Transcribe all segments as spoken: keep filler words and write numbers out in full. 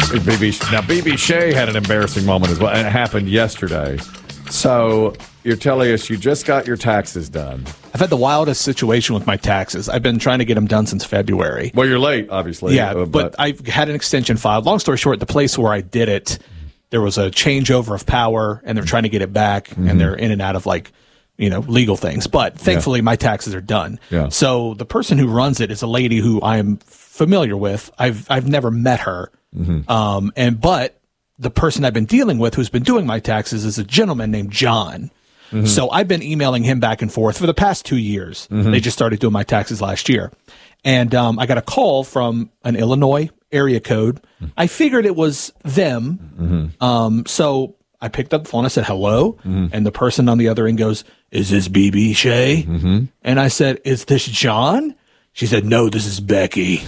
B B Now, B B Shea had an embarrassing moment as well, and it happened yesterday. So you're telling us you just got your taxes done. I've had the wildest situation with my taxes. I've been trying to get them done since February. Well, you're late, obviously. Yeah, uh, but, but I've had an extension filed. Long story short, the place where I did it, there was a changeover of power, and they're trying to get it back, mm-hmm. and they're in and out of, like, you know, legal things. But thankfully, yeah. my taxes are done. Yeah. So the person who runs it is a lady who I am familiar with. I've I've never met her. Mm-hmm. Um, and but the person I've been dealing with who's been doing my taxes is a gentleman named John. Mm-hmm. So I've been emailing him back and forth for the past two years. Mm-hmm. They just started doing my taxes last year. And um, I got a call from an Illinois area code. Mm-hmm. I figured it was them. Mm-hmm. Um, so I picked up the phone. I said, hello. Mm-hmm. And the person on the other end goes, is this B B Shea? Mm-hmm. And I said, is this John? She said, no, this is Becky.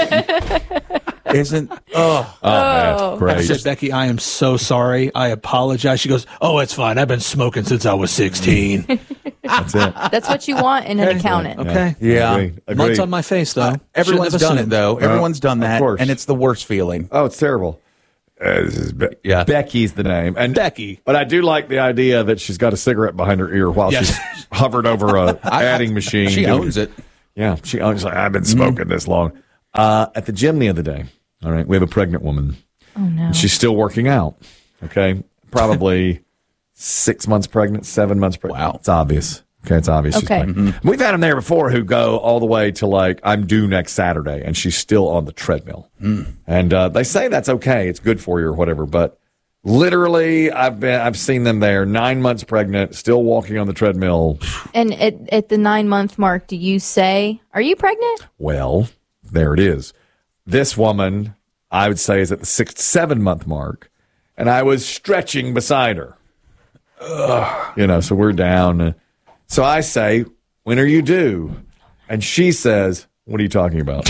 Isn't, oh, oh man, great. I said, Becky, I am so sorry. I apologize. She goes, oh, it's fine. I've been smoking since I was sixteen. That's it. That's what you want in an accountant. Okay. Yeah. Agreed. Agreed. Months on my face, though. Uh, everyone's Shouldn't have done it, assumed. though. Everyone's done Uh, of that, course. and it's the worst feeling. Oh, it's terrible. Uh, this is Be- Yeah. Becky's the name. And Becky. But I do like the idea that she's got a cigarette behind her ear while Yes. she's hovered over a adding machine. She owns it. Yeah, she owns it. I've been smoking mm. this long. Uh, at the gym the other day, all right, we have a pregnant woman. Oh, no. And she's still working out, okay? Probably six months pregnant, seven months pregnant. Wow. It's obvious. Okay, it's obvious. She's Okay. pregnant. Mm-hmm. We've had them there before who go all the way to, like, I'm due next Saturday, and she's still on the treadmill. Mm. And uh, they say that's okay. It's good for you or whatever, but literally, I've been, I've seen them there, nine months pregnant, still walking on the treadmill. And at, at the nine-month mark, do you say, are you pregnant? Well, there it is. This woman, I would say, is at the six, seven-month mark, and I was stretching beside her. Ugh. You know, so we're down. So I say, when are you due? And she says, what are you talking about?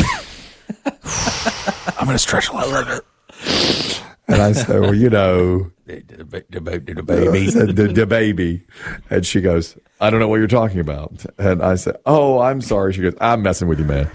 I'm going to stretch a little further. And I said, well, you know, The, the, the, the baby. the, the baby. And she goes, I don't know what you're talking about. And I said, oh, I'm sorry. She goes, I'm messing with you, man.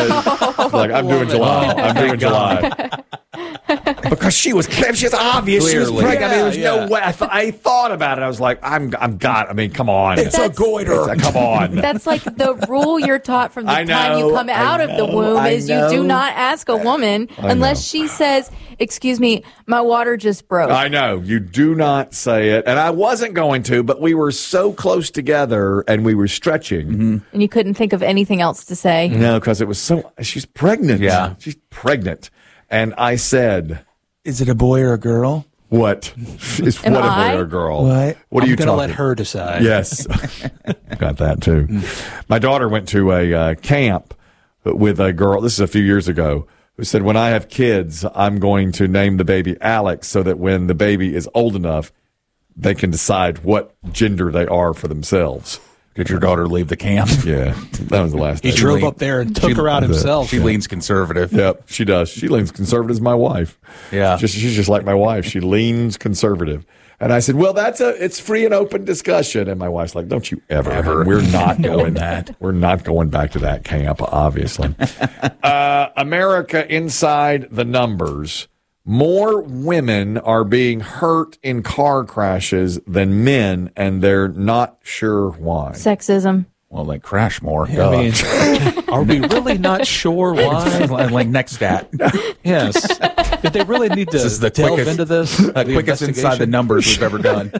Like, I'm doing July. I'm doing July. Because she was, she was obvious. She was Clearly. pregnant. I mean, there was Yeah, no yeah. way. I, th- I thought about it. I was like, I'm, I'm got. I mean, come on. It's a goiter. It's a- come on. That's like the rule you're taught from the I time you know, come I out of the know, womb I is you know. do not ask a woman I unless know. she says, excuse me, my water just broke. I know. You do not say it. And I wasn't going to, but we were so close together and we were stretching. Mm-hmm. And you couldn't think of anything else to say. No, because it was so, she's pregnant. Yeah. She's pregnant. And I said, Is it a boy or a girl? what? Is Am what a I? boy or a girl? What? What are I'm you going to talking let her decide. Yes. Got that too. My daughter went to a uh, camp with a girl, this is a few years ago, who said, when I have kids, I'm going to name the baby Alex so that when the baby is old enough, they can decide what gender they are for themselves. Did your daughter leave the camp? Yeah, that was the last He day. drove lean- up there and took she- her out himself. She leans conservative. Yep, she does. She leans conservative as my wife. Yeah. Just, she's just like my wife. She leans conservative. And I said, well, that's a, it's free and open discussion. And my wife's like, don't you ever, Ever. we're not going that. We're not going back to that camp, obviously. uh, America inside the numbers. More women are being hurt in car crashes than men, and they're not sure why. Sexism. Well, they crash more. I mean, are we really not sure why? like, like next stat. Yes. Did they really need to This is the delve quickest- into this? The The quickest inside the investigation? numbers we've ever done.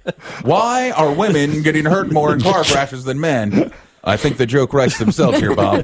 Why are women getting hurt more in car crashes than men? I think the joke writes themselves here, Bob.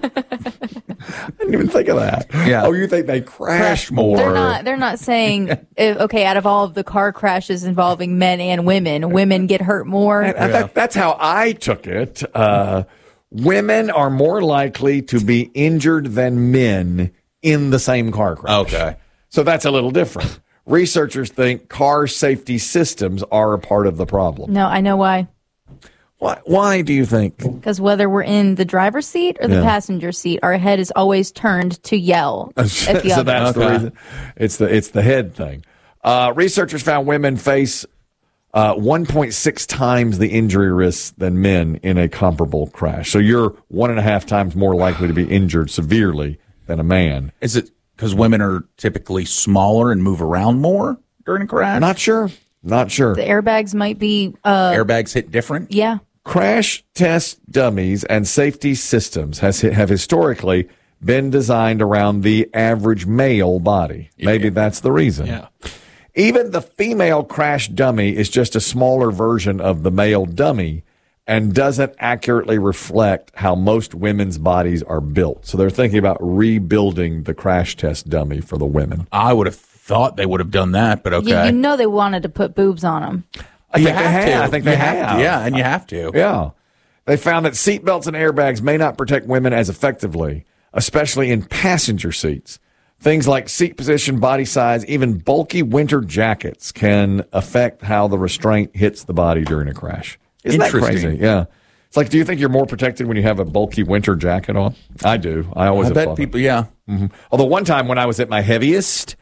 I didn't even think of that. Yeah. Oh, you think they crash, Crash more. more? They're not. They're not saying if, okay. Out of all of the car crashes involving men and women, women get hurt more. And that- that's how I took it. Uh, women are more likely to be injured than men in the same car crash. Okay. So that's a little different. Researchers think car safety systems are a part of the problem. No, I know why. Why, why do you think? Because whether we're in the driver's seat or the Yeah. passenger seat, our head is always turned to yell at the so other. that's the Okay. reason. It's the it's the head thing. Uh, researchers found women face uh, one point six times the injury risks than men in a comparable crash. So you're one and a half times more likely to be injured severely than a man. Is it because women are typically smaller and move around more during a crash? Not sure. Not sure. The airbags might be. Uh, Airbags hit different? Yeah. Crash test dummies and safety systems has have historically been designed around the average male body. Maybe that's the reason. Yeah. Even the female crash dummy is just a smaller version of the male dummy and doesn't accurately reflect how most women's bodies are built. So they're thinking about rebuilding the crash test dummy for the women. I would have thought they would have done that, but okay. You, you know they wanted to put boobs on them. I You think they have have. to. I think they You have. to. Yeah, and you have to. Yeah. They found that seatbelts and airbags may not protect women as effectively, especially in passenger seats. Things like seat position, body size, even bulky winter jackets can affect how the restraint hits the body during a crash. Isn't that Interesting. crazy? Yeah. It's like, do you think you're more protected when you have a bulky winter jacket on? I do. I always I have bet thought people, yeah. that. Although one time when I was at my heaviest,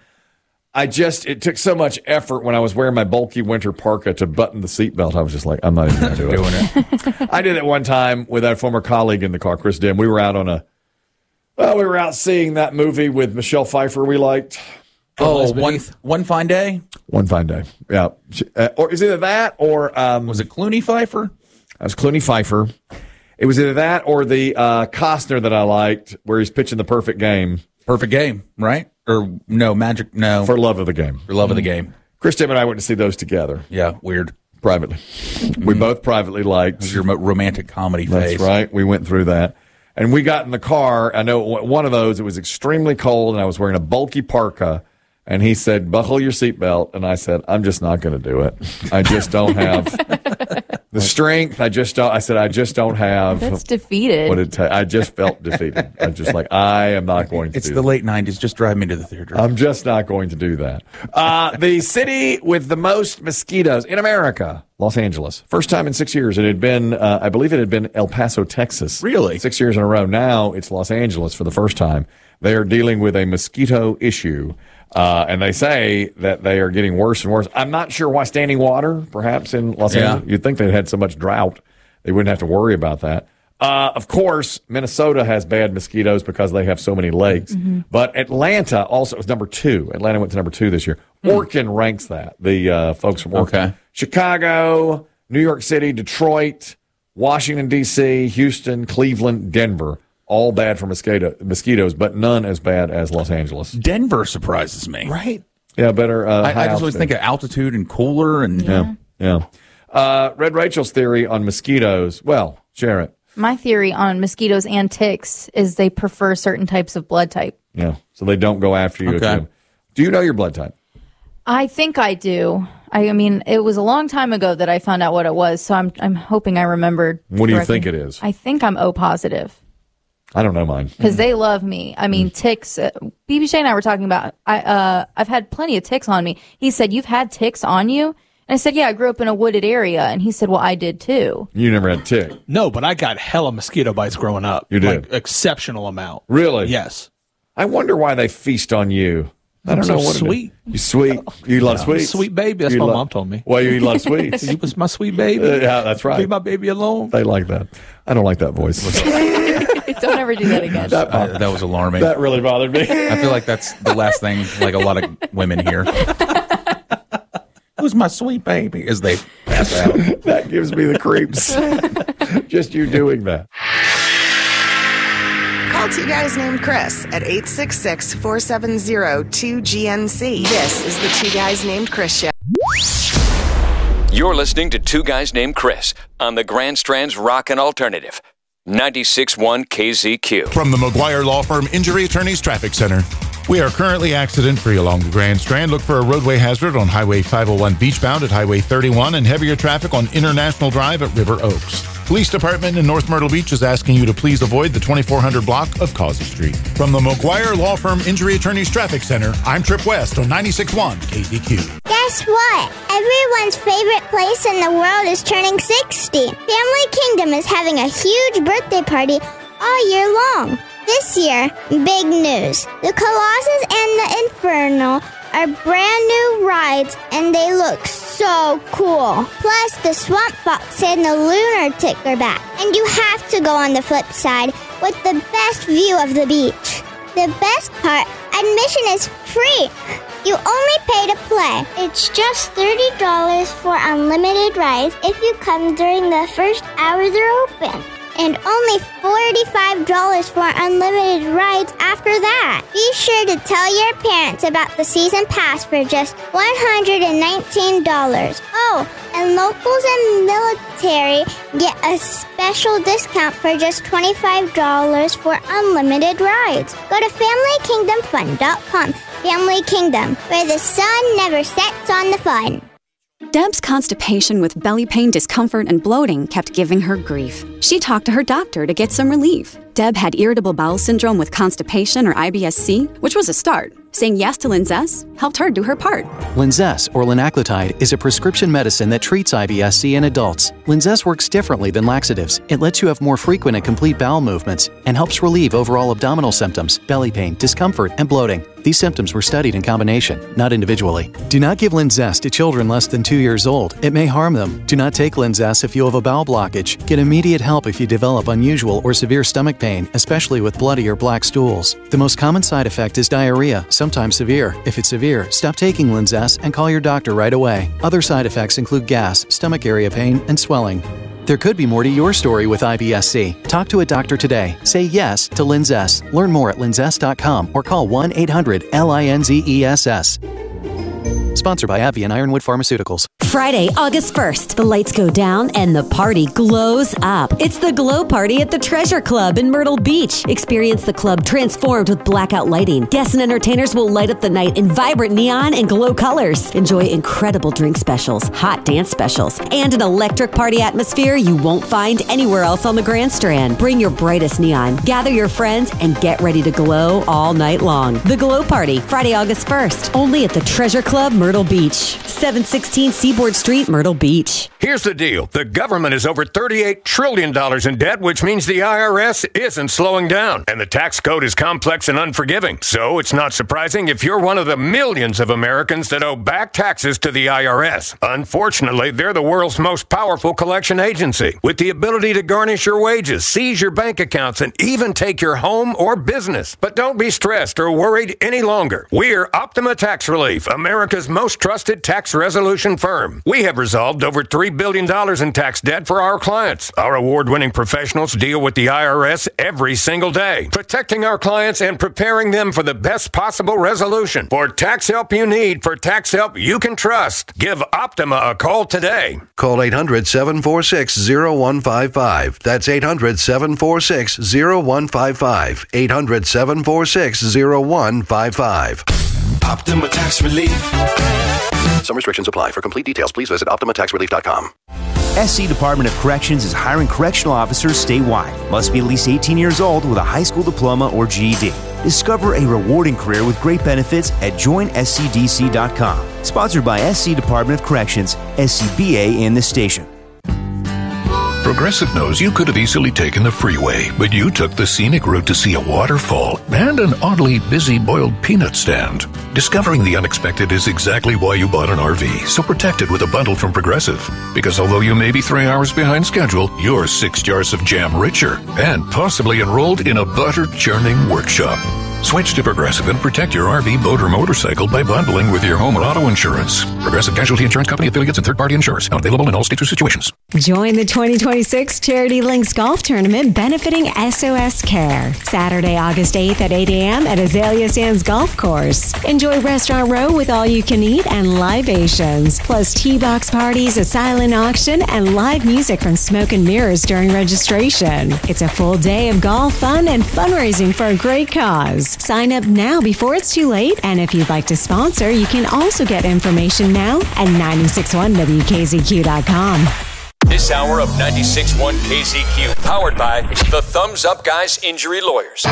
I just, it took so much effort when I was wearing my bulky winter parka to button the seatbelt. I was just like, I'm not even going to do it. Doing it. I did it one time with our former colleague in the car, Chris Dim. We were out on a, well, we were out seeing that movie with Michelle Pfeiffer we liked. Oh, one, one fine day? One fine day. Yeah. She- Uh, or is either that or, um, Was it Clooney Pfeiffer? that was Clooney Pfeiffer. It was either that or the uh, Costner that I liked where he's pitching the perfect game Perfect Game, right? Or no, Magic, no. for love of the game. For love of the game. Chris Dim and I went to see those together Yeah, weird. privately. We both privately liked. Your mo- romantic comedy That's phase. right. We went through that. And we got in the car. I know one of those, it was extremely cold, and I was wearing a bulky parka. And he said, buckle your seatbelt. And I said, I'm just not going to do it. I just don't have the strength. I just don't. I said, I just don't have That's defeated. what it takes. I just felt defeated. I just like, I am not going to It's do the that. late nineties. Just drive me to the theater. I'm just not going to do that. Uh, the city with the most mosquitoes in America, Los Angeles. First time in six years. It had been, uh, I believe it had been El Paso, Texas. Really? Six years in a row. Now it's Los Angeles for the first time. They are dealing with a mosquito issue. Uh, and they say that they are getting worse and worse. I'm not sure why standing water, perhaps in Los Yeah. Angeles. You'd think they'd had so much drought. They wouldn't have to worry about that. Uh, of course, Minnesota has bad mosquitoes because they have so many lakes. But Atlanta also was number two. Atlanta went to number two this year. Orkin ranks that, the uh, folks from Orkin. Okay. Chicago, New York City, Detroit, Washington, D C, Houston, Cleveland, Denver. All bad for mosquito, mosquitoes, but none as bad as Los Angeles. Denver surprises me. Right. Yeah, better. Uh, I, high I just always altitude. think of altitude and cooler and Yeah, yeah. Uh, Red Rachel's theory on mosquitoes. Well, share it. My theory on mosquitoes and ticks is they prefer certain types of blood type. Yeah, so they don't go after you. Okay. If you- Do you know your blood type? I think I do. I, I mean, it was a long time ago that I found out what it was, so I'm I'm hoping I remembered. What do you correctly. think it is? I think I'm O positive. I don't know mine. Because they love me. I mean, ticks. Uh, B B Shay and I were talking about. I uh, I've had plenty of ticks on me. He said, "You've had ticks on you," and I said, "Yeah, I grew up in a wooded area." And he said, "Well, I did too." You never had tick. No, but I got hella mosquito bites growing up. You did? Like, exceptional amount. Really? Yes. I wonder why they feast on you. I don't so know what it is. sweet. You sweet. You love sweets. Sweet baby. That's You what my lo- mom told me. Well, you love sweets. You was my sweet baby. Uh, yeah, that's right. Leave my baby alone. They like that. I don't like that voice. Don't ever do that again. uh, that was alarming. That really bothered me. I feel like that's the last thing like a lot of women hear. Who's my sweet baby? As they pass out. That gives me the creeps. Just you doing that. Call two guys named Chris at eight six six, four seven zero, two G N C. This is the Two Guys Named Chris Show. You're listening to Two Guys Named Chris on the Grand Strand's Rockin' Alternative. ninety-six point one K Z Q. From the McGuire Law Firm Injury Attorneys Traffic Center. We are currently accident-free along the Grand Strand. Look for a roadway hazard on Highway five oh one beachbound at Highway thirty-one and heavier traffic on International Drive at River Oaks. Police Department in North Myrtle Beach is asking you to please avoid the twenty-four hundred block of Causey Street. From the McGuire Law Firm Injury Attorneys Traffic Center, I'm Trip West on ninety-six point one K Z Q. Guess what? Everyone's favorite place in the world is turning sixty. Family Kingdom is having a huge birthday party all year long. This year, big news. The Colossus and the Inferno are brand new rides and they look so cool. Plus, the Swamp Fox and the Lunar Tick are back. And you have to go on the flip side with the best view of the beach. The best part, I Admission is free. You only pay to play. It's just thirty dollars for unlimited rides if you come during the first hour they're open. And only forty-five dollars for unlimited rides after that. Be sure to tell your parents about the season pass for just one hundred nineteen dollars. Oh, and locals and military get a special discount for just twenty-five dollars for unlimited rides. Go to family kingdom fun dot com. Family Kingdom, where the sun never sets on the fun. Deb's constipation with belly pain, discomfort, and bloating kept giving her grief. She talked to her doctor to get some relief. Deb had irritable bowel syndrome with constipation or I B S C, which was a start. Saying yes to Linzess helped her do her part. Linzess, or linaclotide, is a prescription medicine that treats I B S C in adults. Linzess works differently than laxatives. It lets you have more frequent and complete bowel movements and helps relieve overall abdominal symptoms, belly pain, discomfort, and bloating. These symptoms were studied in combination, not individually. Do not give Linzess to children less than two years old. It may harm them. Do not take Linzess if you have a bowel blockage. Get immediate help if you develop unusual or severe stomach pain, especially with bloody or black stools. The most common side effect is diarrhea, sometimes severe. If it's severe, stop taking Linzess and call your doctor right away. Other side effects include gas, stomach area pain, and swelling. There could be more to your story with I B S C. Talk to a doctor today. Say yes to Linzess. Learn more at linzess dot com or call one eight hundred L I N Z E S S. Sponsored by AbbVie and Ironwood Pharmaceuticals. Friday, August first, the lights go down and the party glows up. It's the Glow Party at the Treasure Club in Myrtle Beach. Experience the club transformed with blackout lighting. Guests and entertainers will light up the night in vibrant neon and glow colors. Enjoy incredible drink specials, hot dance specials, and an electric party atmosphere you won't find anywhere else on the Grand Strand. Bring your brightest neon, gather your friends, and get ready to glow all night long. The Glow Party, Friday, August first, only at the Treasure Club, Myrtle Beach. seven sixteen Seaboard Street, Myrtle Beach. Here's the deal. The government is over thirty-eight trillion dollars in debt, which means the I R S isn't slowing down. And the tax code is complex and unforgiving. So it's not surprising if you're one of the millions of Americans that owe back taxes to the I R S. Unfortunately, they're the world's most powerful collection agency, with the ability to garnish your wages, seize your bank accounts, and even take your home or business. But don't be stressed or worried any longer. We're Optima Tax Relief, America's most trusted tax resolution firm. We have resolved over three billion dollars in tax debt for our clients. Our award-winning professionals deal with the I R S every single day, protecting our clients and preparing them for the best possible resolution. For tax help you need, for tax help you can trust, give Optima a call today. Call eight hundred, seven four six, zero one five five. That's eight hundred, seven four six, zero one five five. eight hundred, seven four six, zero one five five. Optima Tax Relief. Some restrictions apply. For complete details, please visit optima tax relief dot com. S C Department of Corrections is hiring correctional officers statewide. Must be at least eighteen years old with a high school diploma or G E D. Discover a rewarding career with great benefits at join S C D C dot com. Sponsored by S C Department of Corrections, S C B A, and the station. Progressive knows you could have easily taken the freeway, but you took the scenic route to see a waterfall and an oddly busy boiled peanut stand. Discovering the unexpected is exactly why you bought an R V, so protect it with a bundle from Progressive. Because although you may be three hours behind schedule, you're six jars of jam richer and possibly enrolled in a butter churning workshop. Switch to Progressive and protect your R V, boat, or motorcycle by bundling with your home and auto insurance. Progressive Casualty Insurance Company affiliates and third-party insurers. Not available in all states or situations. Join the twenty twenty-six Charity Links Golf Tournament benefiting S O S Care. Saturday, August eighth at eight a.m. at Azalea Sands Golf Course. Enjoy Restaurant Row with all you can eat and libations, plus tee box parties, a silent auction, and live music from Smoke and Mirrors during registration. It's a full day of golf fun and fundraising for a great cause. Sign up now before it's too late, and if you'd like to sponsor, you can also get information now at nine six one W K Z Q dot com. This hour of ninety-six point one K Z Q, powered by the Thumbs Up Guys Injury Lawyers.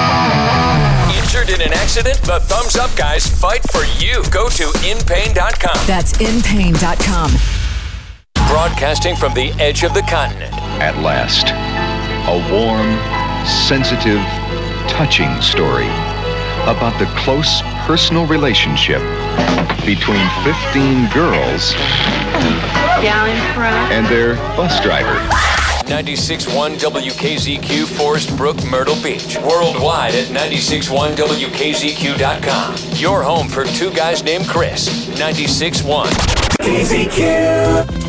Injured in an accident? The Thumbs Up Guys fight for you. Go to in pain dot com. That's in pain dot com. Broadcasting from the edge of the continent. At last, a warm, sensitive, touching story about the close personal relationship between fifteen girls down in front and their bus driver. ninety-six point one W K Z Q Forest Brook, Myrtle Beach. Worldwide at ninety-six point one W K Z Q dot com. Your home for two guys named Chris. ninety-six point one K Z Q.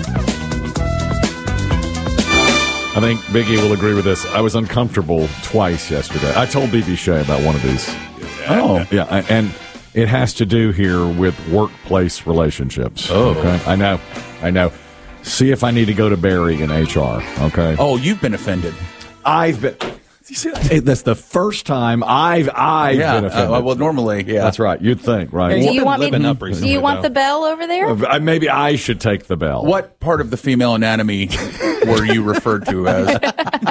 I think Biggie will agree with this. I was uncomfortable twice yesterday. I told B B Shea about one of these. Oh. Yeah, and it has to do here with workplace relationships. Oh. Okay? I know. I know. See if I need to go to Barry in H R, okay? Oh, you've been offended. I've been... You see, hey, that's the first time I've I've yeah, been offended. Uh, well, normally, yeah. That's right. You'd think, right? Do you want me? Do you want the bell over there? Uh, maybe I should take the bell. What part of the female anatomy were you referred to as?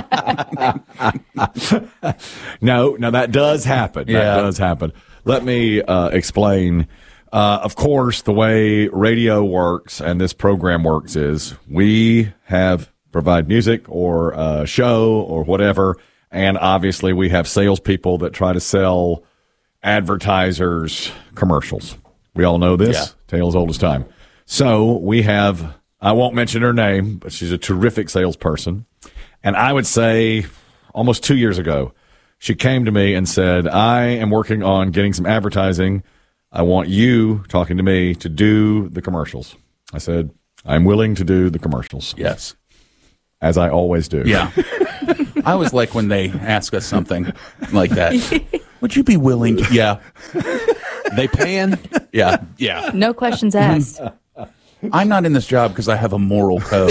no, no, that does happen. Yeah. That does happen. Let me uh, explain. Uh, of course, the way radio works and this program works is we have provide music or a show or whatever. And obviously, we have salespeople that try to sell advertisers commercials. We all know this. Yeah. Tale as old as time. So we have, I won't mention her name, but she's a terrific salesperson. And I would say almost two years ago, she came to me and said, I am working on getting some advertising. I want you, talking to me, to do the commercials. I said, I'm willing to do the commercials. Yes. As I always do. Yeah. I always like when they ask us something like that. Would you be willing to? Yeah. They paying? Yeah. Yeah. No questions asked. I'm not in this job because I have a moral code.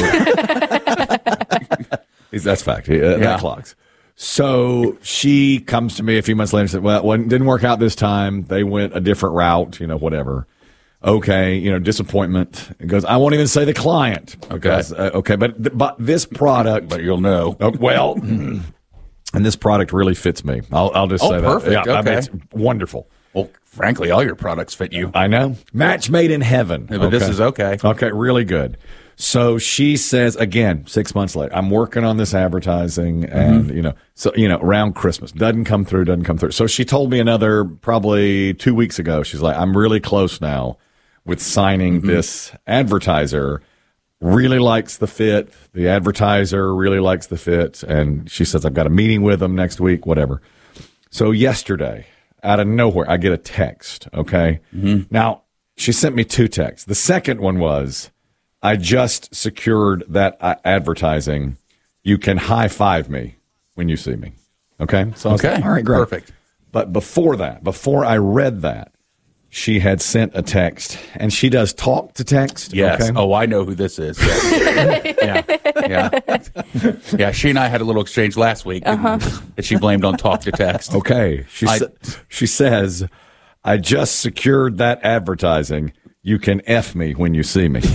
That's fact. Uh, yeah. That clocks. So she comes to me a few months later and said, well, it didn't work out this time. They went a different route, you know, whatever. Okay, you know, disappointment. It goes, I won't even say the client. Because, okay. Uh, okay, but but this product. But you'll know. Uh, well, and this product really fits me. I'll, I'll just oh, say perfect. that. Yeah, okay. I mean, it's wonderful. Well, frankly, all your products fit you. I know. Match made in heaven. Yeah, but okay. This is okay. Okay, really good. So she says, again, six months later, I'm working on this advertising and, mm-hmm. you know, so, you know, around Christmas. Doesn't come through, doesn't come through. So she told me another probably two weeks ago, she's like, I'm really close now with signing mm-hmm. this advertiser. Really likes the fit. The advertiser really likes the fit. And she says, I've got a meeting with them next week, whatever. So yesterday, out of nowhere, I get a text, okay? Mm-hmm. Now, she sent me two texts. The second one was, I just secured that uh, advertising. You can high five me when you see me. Okay? So I was okay. like, all right, great. Perfect. But before that, before I read that, she had sent a text, and she does talk to text. Yes. Okay? Oh, I know who this is. yeah. Yeah. Yeah. She and I had a little exchange last week uh-huh. that she blamed on talk to text. Okay. She, I, sa- she says, I just secured that advertising. You can F me when you see me.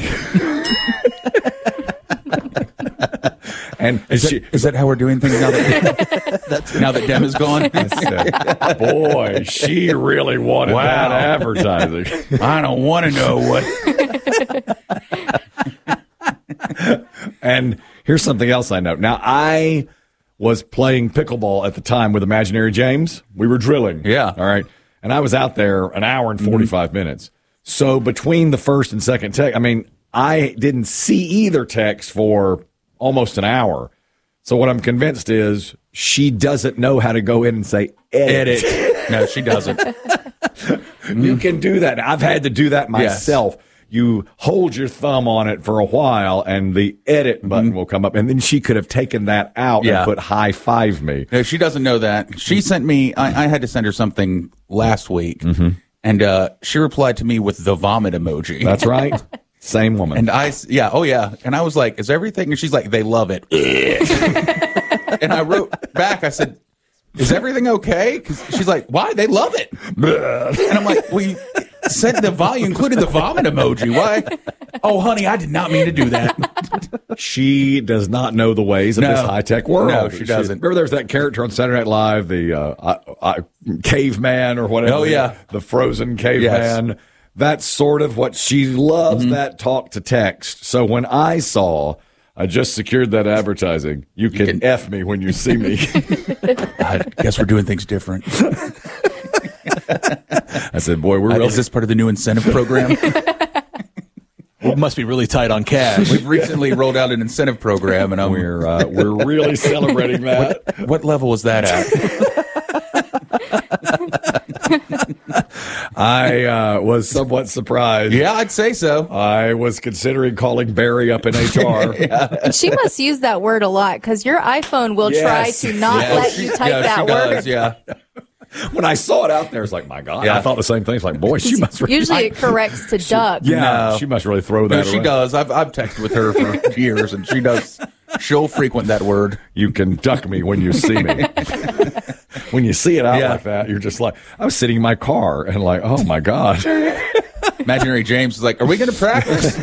And is, she, that, is that how we're doing things now that, that's, now that Dem is gone? Said, boy, she really wanted wow. that advertising. I don't want to know what. And here's something else I know. Now, I was playing pickleball at the time with Imaginary James. We were drilling. Yeah. All right. And I was out there an hour and forty-five mm-hmm. minutes. So between the first and second text, I mean, I didn't see either text for almost an hour. So what I'm convinced is she doesn't know how to go in and say edit. edit. No, she doesn't. You can do that. I've had to do that myself. Yes. You hold your thumb on it for a while and the edit button mm-hmm. will come up. And then she could have taken that out yeah. and put high five me. No, she doesn't know that. She sent me, I, I had to send her something last week. Mm-hmm. And uh, she replied to me with the vomit emoji. That's right. Same woman. And I, yeah, oh yeah. And I was like, is everything? And she's like, they love it. And I wrote back, I said, is everything okay? Because she's like, why? They love it. And I'm like, well, you sent the volume, included the vomit emoji. Why? Oh, honey, I did not mean to do that. She does not know the ways of no. this high-tech world. No, she doesn't. Remember there's that character on Saturday Night Live, the uh, I, I, caveman or whatever. Oh, yeah. The frozen caveman. Yes. That's sort of what she loves, mm-hmm. that talk to text. So when I saw, I just secured that advertising, you can, you can F me when you see me. I guess we're doing things different. I said, boy, we're uh, really... Is this part of the new incentive program? We must be really tight on cash. We've recently rolled out an incentive program, and I'm, we're uh, we're really celebrating that. What, what level was that at? I uh, was somewhat surprised. Yeah, I'd say so. I was considering calling Barry up in H R. Yeah. She must use that word a lot because your iPhone will Yes. try to not Yes. let you type yeah, that she word. does, yeah. When I saw it out there, it's like, my God. Yeah. I thought the same thing. It's like, boy, she must really. Usually it corrects to duck. Yeah, No. she must really throw No, that she away. does. I've I've texted with her for years, and she does. She'll frequent that word. You can duck me when you see me. When you see it out Yeah. like that, you're just like, I was sitting in my car and like, oh my God. Imaginary James is like, "Are we going to practice?"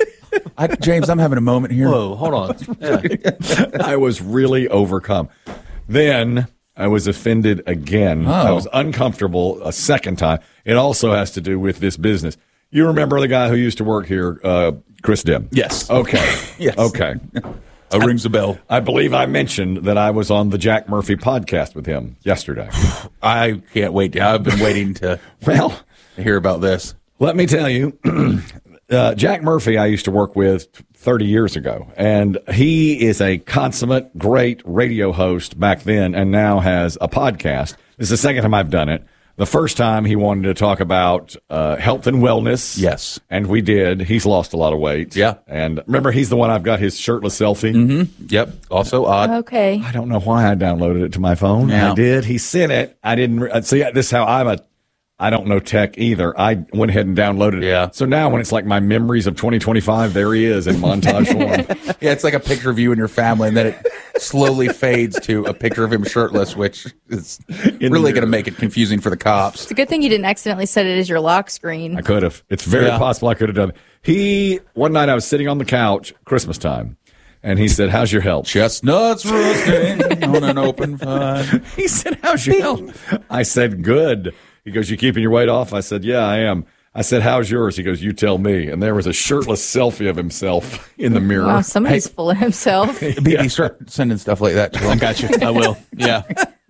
I, James, I'm having a moment here. Whoa, hold on. Yeah. I was really overcome. Then I was offended again. Oh. I was uncomfortable a second time. It also has to do with this business. You remember the guy who used to work here, uh, Chris Dim? Yes. Okay. Yes. Okay. Uh, rings a bell. I believe I mentioned that I was on the Jack Murphy podcast with him yesterday. I can't wait. I've been waiting to Well, hear about this. let me tell you, uh, Jack Murphy I used to work with thirty years ago, and he is a consummate, great radio host back then and now has a podcast. This is the second time I've done it. The first time he wanted to talk about uh, health and wellness. Yes. And we did. He's lost a lot of weight. Yeah. And remember, he's the one I've got his shirtless selfie. Mm-hmm. Yep. Also odd. Okay. I don't know why I downloaded it to my phone. Yeah. I did. He sent it. I didn't. re- See, this is how I'm a. I don't know tech either. I went ahead and downloaded it. Yeah. So now when it's like my memories of twenty twenty-five, there he is in montage form. Yeah, it's like a picture of you and your family, and then it slowly fades to a picture of him shirtless, which is In really the going to make it confusing for the cops. It's a good thing you didn't accidentally set it as your lock screen. I could have. It's very Yeah. possible I could have done it. He, one night I was sitting on the couch, Christmas time, and he said, how's your health? Chestnuts roasting on an open fire. He said, how's your health? I said, good. He goes, you keeping your weight off? I said, yeah, I am. I said, how's yours? He goes, you tell me. And there was a shirtless selfie of himself in the mirror. Wow, somebody's full of himself. B B, start sending stuff like that to him. I got you. I will. Yeah.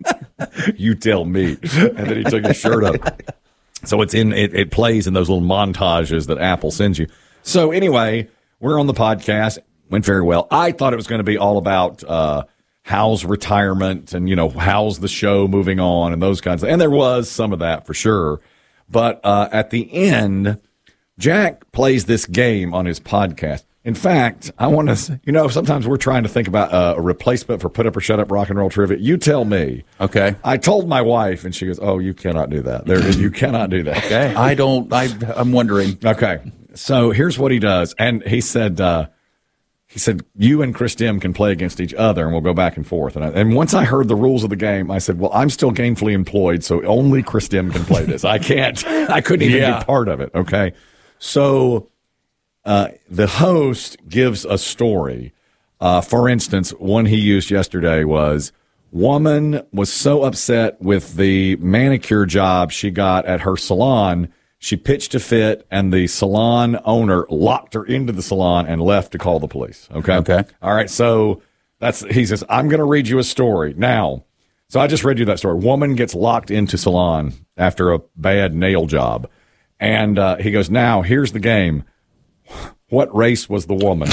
You tell me. And then he took his shirt up. So it's in, it, it plays in those little montages that Apple sends you. So anyway, we're on the podcast. Went very well. I thought it was going to be all about, uh, how's retirement and, you know, how's the show moving on and those kinds of, and there was some of that for sure. But, uh, at the end, Jack plays this game on his podcast. In fact, I want to, you know, sometimes we're trying to think about uh, a replacement for Put Up or Shut Up Rock and Roll Trivia. You tell me. Okay. I told my wife, and she goes, "Oh, you cannot do that. There, you cannot do that." Okay. I don't, I, I'm wondering. Okay. So here's what he does, and he said, uh, he said, "You and Chris Dim can play against each other, and we'll go back and forth." And, I, and once I heard the rules of the game, I said, "Well, I'm still gainfully employed, so only Chris Dim can play this. I can't. I couldn't even Yeah. be part of it." Okay. So. Uh, the host gives a story. Uh, for instance, one he used yesterday was, woman was so upset with the manicure job she got at her salon, she pitched a fit, and the salon owner locked her into the salon and left to call the police. Okay. Okay. All right. So that's, he says, I'm going to read you a story now. So I just read you that story. Woman gets locked into salon after a bad nail job. And, uh, he goes, now here's the game. What race was the woman?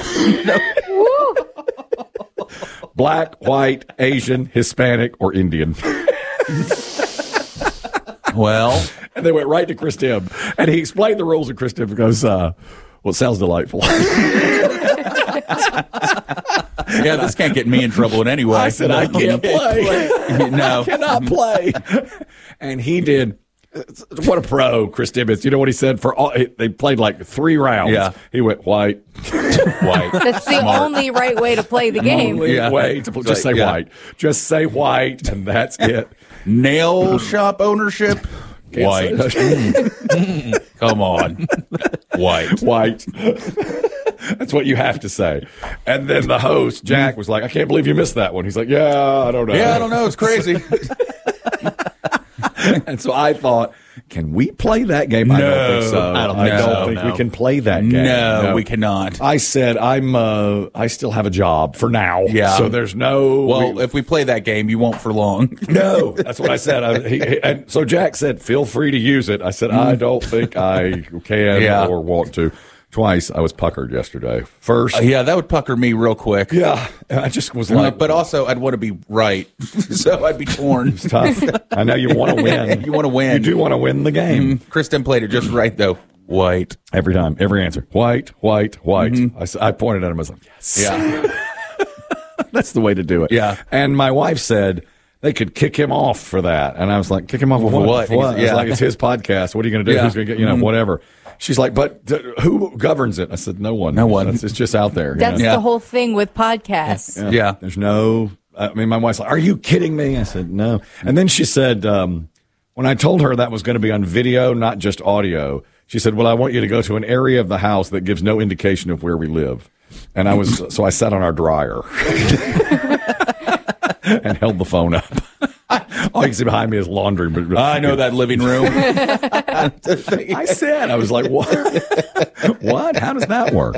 Black, white, Asian, Hispanic, or Indian? Well, and they went right to Chris Dim, and he explained the rules. And Chris Dim goes, uh, "Well, it sounds delightful." Yeah, this can't get me in trouble in any way. I said, "I can't play. No, I cannot play." And he did. What a pro Chris Dim is. You know what he said? For all, they played like three rounds. Yeah. He went white, white. That's the only right way to play the game. Only Yeah. way to play. Just say Yeah. white. Just say white, and that's it. Nail shop ownership. Can't White. say- Come on. White. White. That's what you have to say. And then the host, Jack, was like, I can't believe you missed that one. He's like, yeah, I don't know. Yeah, I don't know. It's crazy. And so I thought, can we play that game? I don't think so. I don't I think don't so, think no. we can play that game. No, we cannot. I said, I'm, uh, I still have a job for now. Yeah. So there's no. Well, we- if we play that game, you won't for long. No, that's what I said. I, he, he- and so Jack said, feel free to use it. I said, I don't think I can Yeah. or want to. twice I was puckered yesterday. First, Uh, yeah, that would pucker me real quick. yeah, I just was Uh, like, but also, I'd want to be right, so I'd be torn. it's tough. I know you want to win. You want to win. You do want to win the game. Mhm. Kristen played it just right, though. White. Every time, every answer. White, white, white. I s I I, pointed at him. I was like, yes. Yeah. That's the way to do it. Yeah. And my wife said they could kick him off for that. And I was like, kick him off for what? what? For what? Yeah. It's like, it's his podcast. What are you going to do? Yeah. Who's going to get, you know, Mhm. whatever. She's like, but d- who governs it? I said, no one. No one. It's, it's just out there. you That's know? Yeah. the whole thing with podcasts. Yeah. Yeah. There's no, I mean, my wife's like, are you kidding me? I said, no. And then she said, um, when I told her that was going to be on video, not just audio, she said, well, I want you to go to an area of the house that gives no indication of where we live. And I was, so I sat on our dryer and held the phone up. All you can see behind me is laundry. But I know that living room. I said, I was like, what? What? How does that work?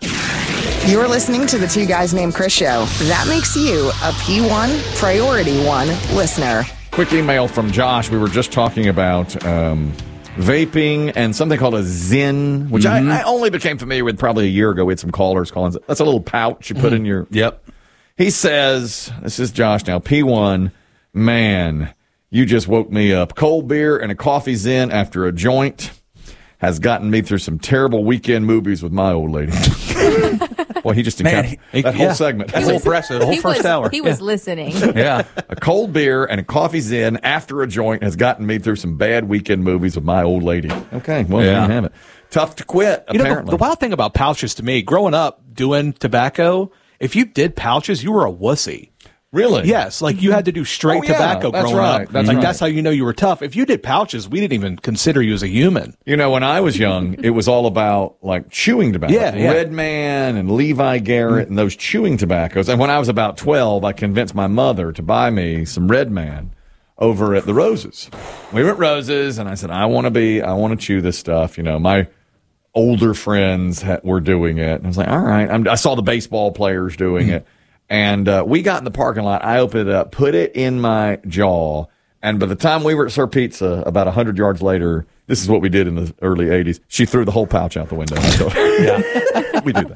You're listening to the Two Guys Named Chris show. That makes you a P one Priority One listener. Quick email from Josh. We were just talking about um, vaping and something called a Zyn, which Mm-hmm. I, I only became familiar with probably a year ago. We had some callers calling. That's a little pouch you put in your. Yep. He says, this is Josh now, P one, man, you just woke me up. Cold beer and a coffee Zyn after a joint has gotten me through some terrible weekend movies with my old lady. Well, he just Man, encapped he- that yeah. whole segment. That's impressive. The whole He first was, hour. he was listening. Yeah. A cold beer and a coffee Zyn after a joint has gotten me through some bad weekend movies with my old lady. Okay, well, there Yeah. you have it. Tough to quit, You know, the, apparently. the wild thing about pouches to me, growing up doing tobacco, if you did pouches, you were a wussy. Really? Yes, like you had to do straight Oh, yeah, tobacco that's growing right, up. that's like right. that's how you know you were tough. If you did pouches, we didn't even consider you as a human. You know, when I was young, it was all about like chewing tobacco. Yeah, yeah. Red Man and Levi Garrett and those chewing tobaccos. And when I was about twelve, I convinced my mother to buy me some Red Man over at the Roses. We were at Roses, and I said, I want to be, I want to chew this stuff. You know, my older friends ha- were doing it. And I was like, all right. I'm, I saw the baseball players doing it. And uh, we got in the parking lot. I opened it up, put it in my jaw. And by the time we were at Sir Pizza, about one hundred yards later, this is what we did in the early eighties. She threw the whole pouch out the window. So, yeah, we do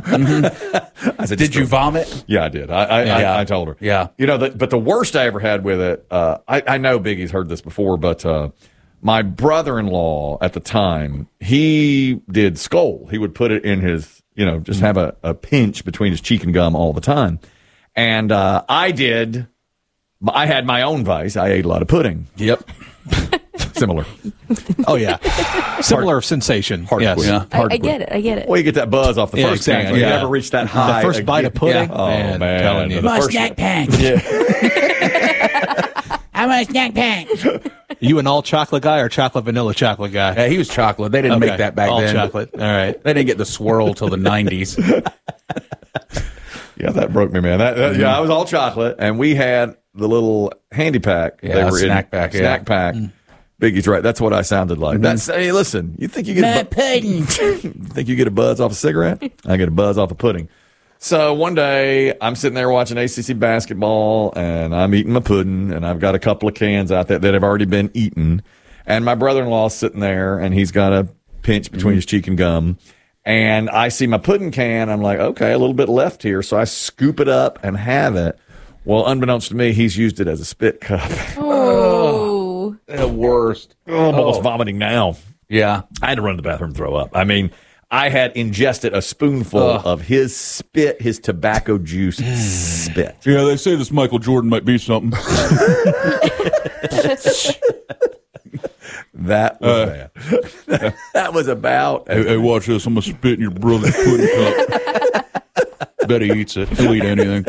that. I said, Did you vomit? Yeah, I did. I I, Yeah. I, I told her. Yeah. You know, the, but the worst I ever had with it, uh, I, I know Biggie's heard this before, but uh, my brother-in-law at the time, he did Skoal. He would put it in his, you know, just have a, a pinch between his cheek and gum all the time. And uh, I did, I had my own vice. I ate a lot of pudding. Yep. Similar. Oh yeah, similar sensation. Hard yes. quit. Yeah. I, Hard I quit. get it. I get it. Well, you get that buzz off the Yeah, first exactly. can. You Yeah. never reach that high. The first bite of pudding. Yeah. Oh, man, man. I'm telling you. The first- pack. I want a snack pack. You an all chocolate guy or chocolate vanilla chocolate guy? Yeah, he was chocolate. They didn't Okay. make that back all then. chocolate. All right. They didn't get the swirl till the nineties. Yeah, that broke me, man. That, that- Yeah, I was all chocolate, and we had the little handy pack. Yeah, they were snack in, pack, yeah. Snack pack. Biggie's right. That's what I sounded like. That's hey, listen. You think you get a bu- pudding. think you get a buzz off a cigarette? I get a buzz off a pudding. So one day I'm sitting there watching A C C basketball, and I'm eating my pudding, and I've got a couple of cans out there that have already been eaten, and my brother-in-law's sitting there, and he's got a pinch between his cheek and gum. And I see my pudding can. I'm like, okay, a little bit left here. So I scoop it up and have it. Well, unbeknownst to me, he's used it as a spit cup. Oh. The worst. Oh, I'm almost vomiting now. Yeah. I had to run to the bathroom and throw up. I mean, I had ingested a spoonful Ugh. of his spit, his tobacco juice spit. Yeah, they say this Michael Jordan might be something. That was bad. That was about. Hey, hey, watch this. I'm going to spit in your brother's pudding cup. Bet he eats it. He'll eat anything.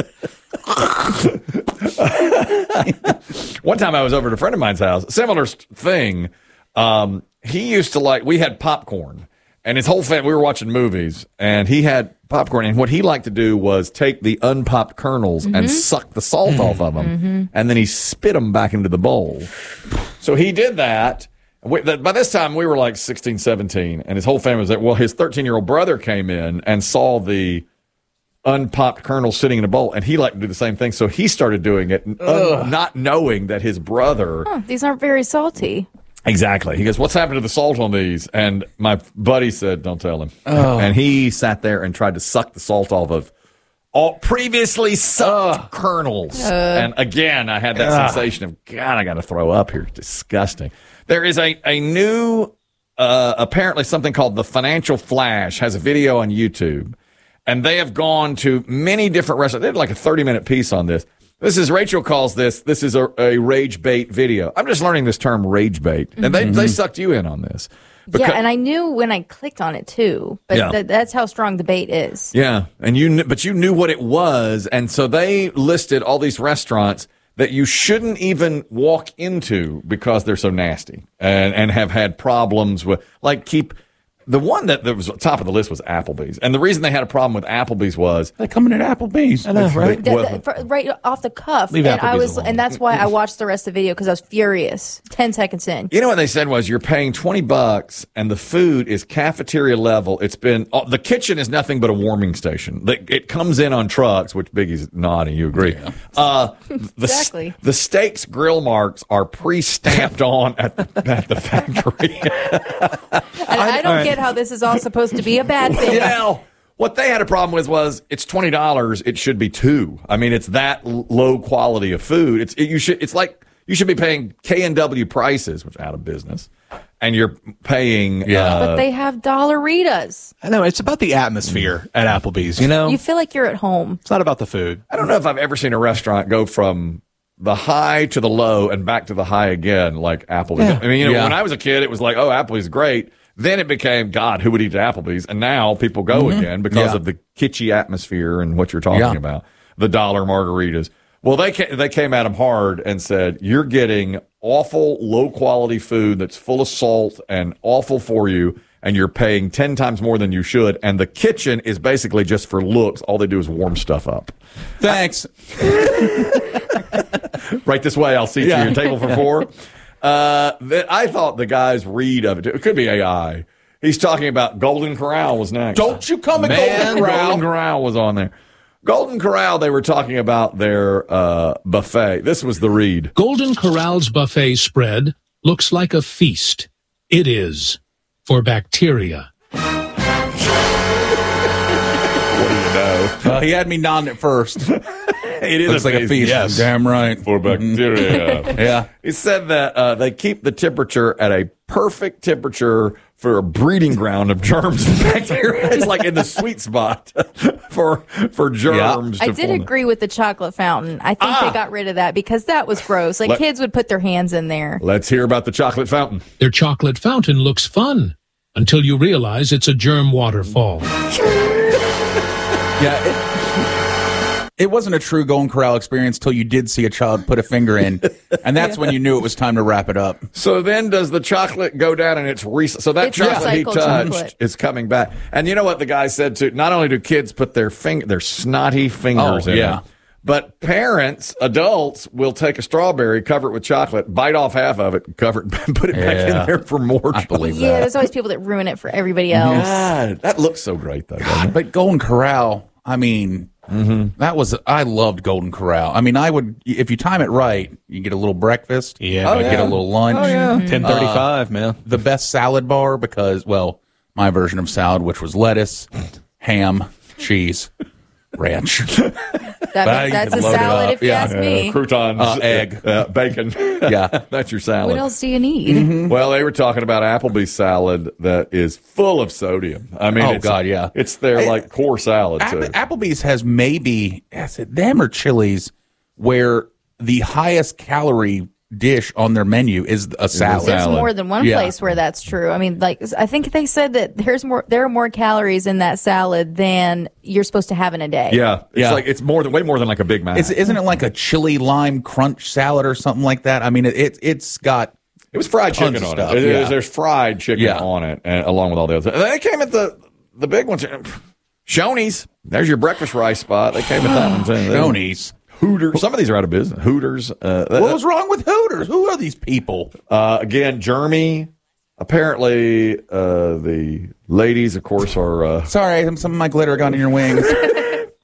One time I was over at a friend of mine's house, similar st- thing. Um, he used to like, we had popcorn, and his whole family, we were watching movies, and he had popcorn, and what he liked to do was take the unpopped kernels and suck the salt off of them, and then he spit them back into the bowl. So he did that. We, that, by this time, we were like sixteen, seventeen, and his whole family was there. Well, his thirteen-year-old brother came in and saw the unpopped kernel sitting in a bowl, and he liked to do the same thing. So he started doing it, un- not knowing that his brother. Huh, these aren't very salty. Exactly. He goes, what's happened to the salt on these? And my buddy said, don't tell him. Oh. And he sat there and tried to suck the salt off of all previously sucked kernels. Uh. And again, I had that Ugh. sensation of, God, I got to throw up here. Disgusting. There is a, a new, uh, apparently something called the Financial Flash has a video on YouTube. And they have gone to many different restaurants. They did like a thirty minute piece on this. This is, Rachel calls this, this is a, a rage bait video. I'm just learning this term rage bait. And they, Mhm. they sucked you in on this. yeah, and I knew when I clicked on it too, but Yeah. th- that's how strong the bait is. Yeah, and you, kn- but you knew what it was, and so they listed all these restaurants that you shouldn't even walk into because they're so nasty and and have had problems with, like, keep. The one that, that was top of the list was Applebee's, and the reason they had a problem with Applebee's was they come in at Applebee's. I know, right? Th- th- for- right off the cuff, Leave and I Applebee's was, alone. and that's why I watched the rest of the video because I was furious. Ten seconds in, You know what they said was you're paying twenty bucks and the food is cafeteria level. It's been, oh, the kitchen is nothing but a warming station. The- It comes in on trucks, which Biggie's nodding, you agree. Uh, the, Exactly. The steaks grill marks are pre-stamped on at the, at the factory. and I don't get how this is all supposed to be a bad thing. Well, what they had a problem with was it's twenty dollars. It should be two. I mean, it's that l- low quality of food. It's it, you should. It's like you should be paying K and W prices, which are out of business, and you're paying. Uh, But they have Dollaritas. I know it's about the atmosphere at Applebee's. You know, You feel like you're at home. it's not about the food. I don't know if I've ever seen a restaurant go from the high to the low and back to the high again, like Applebee's. Yeah. I mean, you know, Yeah. when I was a kid, it was like, oh, Applebee's is great. Then it became, God, who would eat at Applebee's? And now people go Mhm. again because Yeah. of the kitschy atmosphere and what you're talking Yeah. about, the dollar margaritas. Well, they came, they came at them hard and said, you're getting awful, low quality food that's full of salt and awful for you, and you're paying ten times more than you should. And the kitchen is basically just for looks. All they do is warm stuff up. Thanks. Right this way, I'll seat Yeah. you your table for four. Uh, th- I thought the guy's read of it, it could be A I. He's talking about Golden Corral was next. Don't you come at Man, Golden Corral. Golden Corral was on there. Golden Corral, they were talking about their uh, buffet. This was the read. Golden Corral's buffet spread looks like a feast. It is for bacteria. What do you know? Well, he had me nodding at first. It is Looks like a feast. Yes. Damn right. For bacteria. Yeah. He said that uh, they keep the temperature at a perfect temperature for a breeding ground of germs and bacteria. It's like in the sweet spot for for germs. I to did form. agree with the chocolate fountain. I think they got rid of that because that was gross. Like Let- kids would put their hands in there. Let's hear about the chocolate fountain. Their chocolate fountain looks fun until you realize it's a germ waterfall. Yeah, it, it wasn't a true Golden Corral experience till you did see a child put a finger in, and that's when you knew it was time to wrap it up. So then does the chocolate go down and it's re- so that It's chocolate he recycled touched chocolate. is coming back. And you know what the guy said too? Not only do kids put their finger their snotty fingers Oh, in yeah. it, but parents, adults will take a strawberry, cover it with chocolate, bite off half of it, cover it, and put it back Yeah. in there for more. I believe Yeah, there's always people that ruin it for everybody else. God, that looks so great though. doesn't it? But Golden Corral, I mean, that was I loved Golden Corral. I mean, I would if you time it right, you get a little breakfast, Yeah, you oh, get yeah. a little lunch, Oh, yeah. ten thirty-five, Uh, man. The best salad bar because, well, my version of salad, which was lettuce, ham, cheese, ranch. That, But you that's can a load it salad up. if you Yeah. ask me. Uh, croutons, Uh, egg. uh, bacon. Yeah. That's your salad. What else do you need? Well, they were talking about Applebee's salad that is full of sodium. I mean, Oh, it's, God, yeah. it's their like core salad too. App- Applebee's has maybe is it them or Chili's where the highest calorie dish on their menu is a salad. There's more than one Yeah. place where that's true. I mean, like I think they said that there's more there are more calories in that salad than you're supposed to have in a day. Yeah, it's Yeah. like it's more than way more than like a Big Mac. It's, isn't it like a chili lime crunch salad or something like that? I mean, it, it it's got It was fried tons chicken of on stuff. it. There's, Yeah. there's fried chicken Yeah. on it, and, along with all the others. And they came at the the big ones. Shoney's. There's your breakfast rice spot. They came at that one too. Shoney's. Hooters. Some of these are out of business. Hooters. Uh, that- What was wrong with Hooters? Who are these people? Uh, again, Jeremy. Apparently, uh, the ladies, of course, are. Uh, Sorry, some of my glitter got in your wings.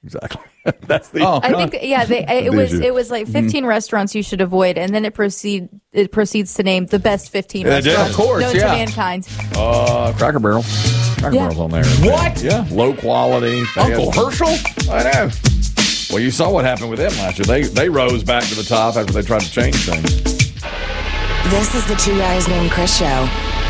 exactly. That's the. Oh, I think yeah, they, it was you. it was like fifteen restaurants you should avoid, and then it proceed it proceeds to name the best fifteen Yeah, it did. restaurants Of course, known yeah. to mankind. Uh, Cracker Barrel. Cracker Yeah. Barrel's on there. What? Yeah, low quality. They Uncle had- Herschel? I know. Well, you saw what happened with them last year. They they rose back to the top after they tried to change things. This is the Two Guys Named Chris show.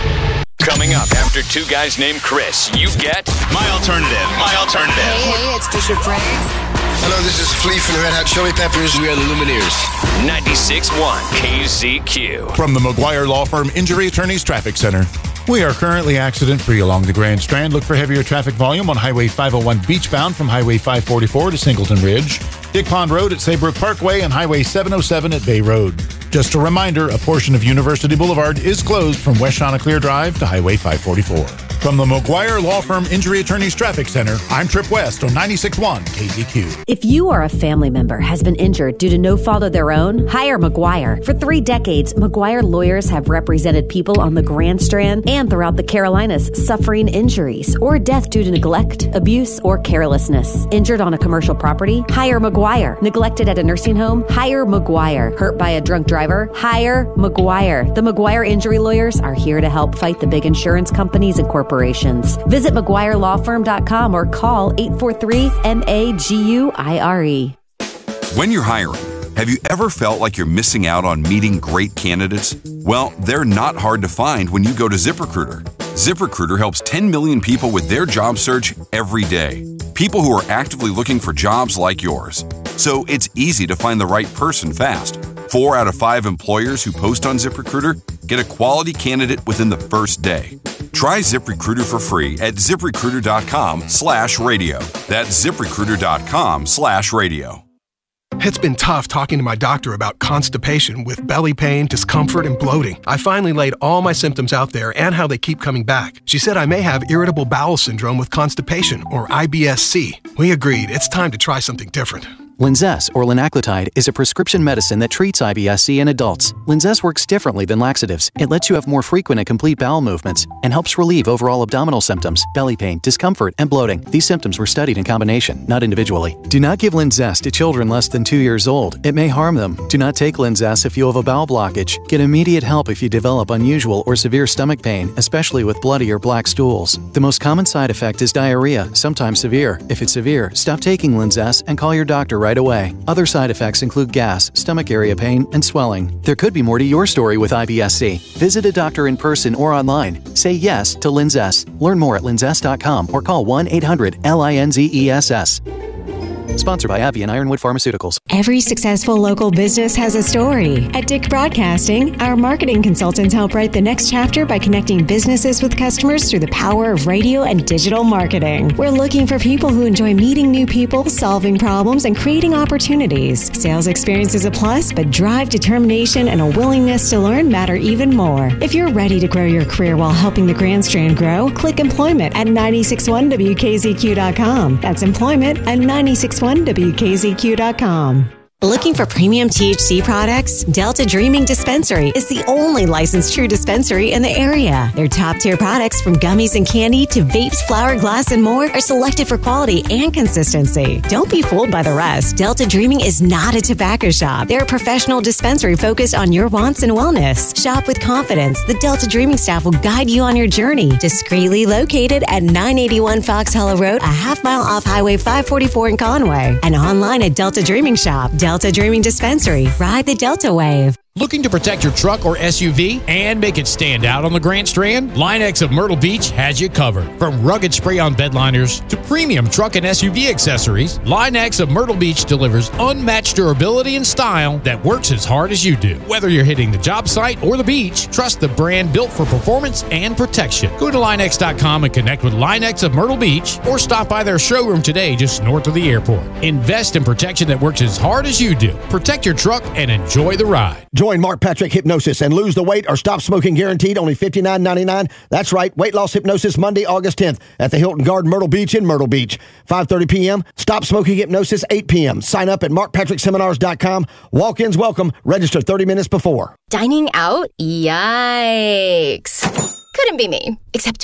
Coming up after Two Guys Named Chris, you get My alternative. My alternative. Hey, it's Bishop Briggs. Hello, this is Flea from the Red Hot Chili Peppers. We are the Lumineers. ninety-six point one K Z Q. From the McGuire Law Firm Injury Attorneys Traffic Center. We are currently accident-free along the Grand Strand. Look for heavier traffic volume on Highway five oh one beachbound from Highway five forty-four to Singleton Ridge, Dick Pond Road at Saybrook Parkway, and Highway seven oh seven at Bay Road. Just a reminder, a portion of University Boulevard is closed from West Chanticleer Drive to Highway five forty-four. From the McGuire Law Firm Injury Attorneys Traffic Center, I'm Trip West on ninety-six point one K Z Q. If you or a family member has been injured due to no fault of their own, hire McGuire. For three decades, McGuire lawyers have represented people on the Grand Strand and throughout the Carolinas suffering injuries or death due to neglect, abuse, or carelessness. Injured on a commercial property? Hire McGuire. Neglected at a nursing home? Hire McGuire. Hurt by a drunk driver? Hire McGuire. The McGuire injury lawyers are here to help fight the big insurance companies and corporations. Visit McGuire Law Firm dot com or call eight four three M A G U I R E. When you're hiring, have you ever felt like you're missing out on meeting great candidates? Well, they're not hard to find when you go to ZipRecruiter. ZipRecruiter helps ten million people with their job search every day. People who are actively looking for jobs like yours. So it's easy to find the right person fast. Four out of five employers who post on ZipRecruiter get a quality candidate within the first day. Try ZipRecruiter for free at ZipRecruiter.com slash radio. That's ZipRecruiter.com slash radio. It's been tough talking to my doctor about constipation with belly pain, discomfort, and bloating. I finally laid all my symptoms out there and how they keep coming back. She said I may have irritable bowel syndrome with constipation, or I B S C. We agreed it's time to try something different. Linzess, or linaclotide, is a prescription medicine that treats I B S C in adults. Linzess works differently than laxatives. It lets you have more frequent and complete bowel movements and helps relieve overall abdominal symptoms, belly pain, discomfort, and bloating. These symptoms were studied in combination, not individually. Do not give Linzess to children less than two years old. It may harm them. Do not take Linzess if you have a bowel blockage. Get immediate help if you develop unusual or severe stomach pain, especially with bloody or black stools. The most common side effect is diarrhea, sometimes severe. If it's severe, stop taking Linzess and call your doctor right away. Other side effects include gas, stomach area pain, and swelling. There could be more to your story with I B S C. Visit a doctor in person or online. Say yes to Linzess. Learn more at linzess dot com or call one eight hundred L I N Z E S S. Sponsored by AbbVie and Ironwood Pharmaceuticals. Every successful local business has a story. At Dick Broadcasting, our marketing consultants help write the next chapter by connecting businesses with customers through the power of radio and digital marketing. We're looking for people who enjoy meeting new people, solving problems, and creating opportunities. Sales experience is a plus, but drive, determination, and a willingness to learn matter even more. If you're ready to grow your career while helping the Grand Strand grow, click employment at nine six one W K Z Q dot com. That's employment at nine six one W K Z Q dot com. Looking for premium T H C products? Delta Dreaming Dispensary is the only licensed true dispensary in the area. Their top-tier products, from gummies and candy to vapes, flower, glass, and more, are selected for quality and consistency. Don't be fooled by the rest. Delta Dreaming is not a tobacco shop. They're a professional dispensary focused on your wants and wellness. Shop with confidence. The Delta Dreaming staff will guide you on your journey. Discreetly located at nine eighty-one Fox Hollow Road, a half mile off Highway five forty-four in Conway. And online at Delta Dreaming Shop. Delta Dreaming Dispensary. Ride the Delta Wave. Looking to protect your truck or S U V and make it stand out on the Grand Strand? Line-X of Myrtle Beach has you covered. From rugged spray-on bed liners to premium truck and S U V accessories, Line-X of Myrtle Beach delivers unmatched durability and style that works as hard as you do. Whether you're hitting the job site or the beach, trust the brand built for performance and protection. Go to Line X dot com and connect with Line-X of Myrtle Beach, or stop by their showroom today just north of the airport. Invest in protection that works as hard as you do. Protect your truck and enjoy the ride. Join Mark Patrick Hypnosis and lose the weight or stop smoking guaranteed, only fifty-nine ninety-nine. That's right, weight loss hypnosis Monday, August tenth at the Hilton Garden Myrtle Beach in Myrtle Beach. five thirty p.m. Stop smoking hypnosis, eight p.m. Sign up at mark patrick seminars dot com. Walk-ins welcome. Register thirty minutes before. Dining out? Yikes. Couldn't be me. Except, wait,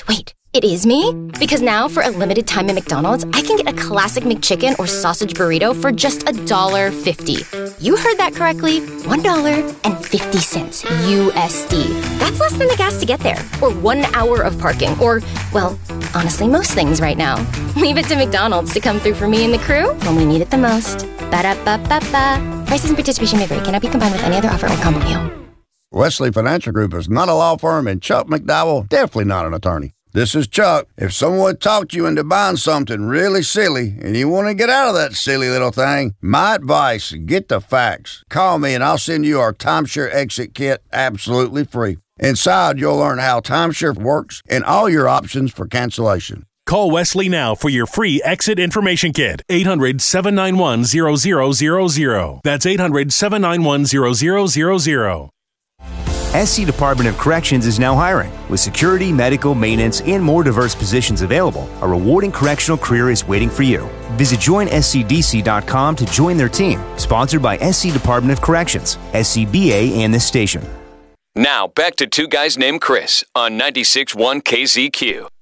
It is me? Because now, for a limited time at McDonald's, I can get a classic McChicken or sausage burrito for just one dollar fifty. You heard that correctly. one dollar and fifty cents U S D. That's less than the gas to get there. Or one hour of parking. Or, well, honestly, most things right now. Leave it to McDonald's to come through for me and the crew when we need it the most. Ba-da-ba-ba-ba. Prices and participation may vary. Cannot be combined with any other offer or combo meal. Wesley Financial Group is not a law firm, and Chuck McDowell definitely not an attorney. This is Chuck. If someone talked you into buying something really silly and you want to get out of that silly little thing, my advice, get the facts. Call me and I'll send you our timeshare exit kit absolutely free. Inside, you'll learn how timeshare works and all your options for cancellation. Call Wesley now for your free exit information kit. eight hundred, seven nine one, zero zero zero zero. That's eight hundred, seven nine one, zero zero zero zero. S C Department of Corrections is now hiring. With security, medical, maintenance, and more diverse positions available, a rewarding correctional career is waiting for you. Visit join S C D C dot com to join their team. Sponsored by S C Department of Corrections, S C B A, and this station. Now, back to Two Guys Named Chris on ninety-six point one K Z Q.